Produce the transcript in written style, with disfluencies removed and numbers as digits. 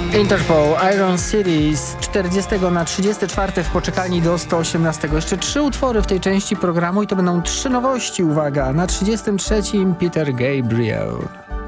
Interpol, Iron City z 40 na 34 w poczekalni do 118. Jeszcze 3 utwory w tej części programu i to będą 3 nowości. Uwaga, na 33 Peter Gabriel.